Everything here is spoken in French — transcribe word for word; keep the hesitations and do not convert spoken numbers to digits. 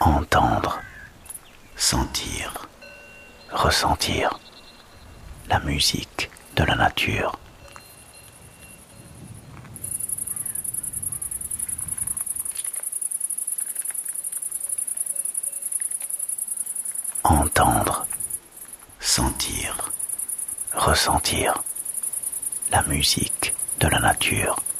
Entendre, sentir, ressentir la musique de la nature. Entendre, sentir, ressentir la musique de la nature.